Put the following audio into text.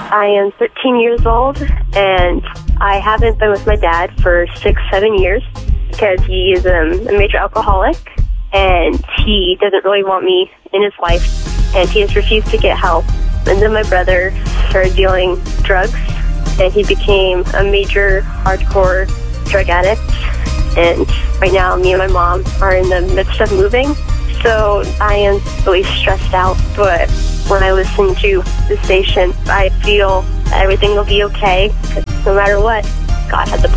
I am 13 years old, and I haven't been with my dad for 6-7 years because he is a major alcoholic, and he doesn't really want me in his life, and he has refused to get help. And then my brother started dealing drugs, and he became a major hardcore drug addict. And right now, me and my mom are in the midst of moving, so I am really stressed out. But when I listen to the station, I feel that everything will be okay, because no matter what, God has a plan.